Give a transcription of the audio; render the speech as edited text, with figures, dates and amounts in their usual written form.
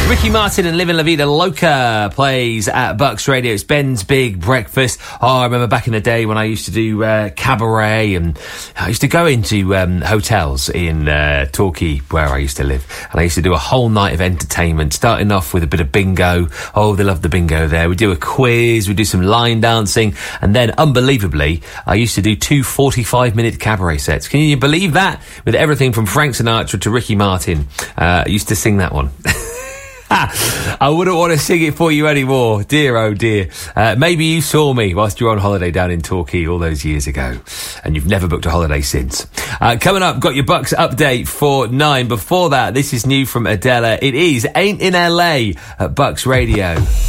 Ricky Martin and Livin' La Vida Loca plays at Bucks Radio. It's Ben's Big Breakfast. Oh, I remember back in the day when I used to do cabaret, and I used to go into hotels in Torquay, where I used to live, and I used to do a whole night of entertainment, starting off with a bit of bingo. Oh, they love the bingo there. We do a quiz, we do some line dancing, and then, unbelievably, I used to do 2 45-minute cabaret sets. Can you believe that? With everything from Frank Sinatra to Ricky Martin. I used to sing that one. I wouldn't want to sing it for you anymore. Dear, oh dear. Maybe you saw me whilst you were on holiday down in Torquay all those years ago, and you've never booked a holiday since. Coming up, got your Bucks update for 9. Before that, this is new from Adela. It is Ain't in LA at Bucks Radio.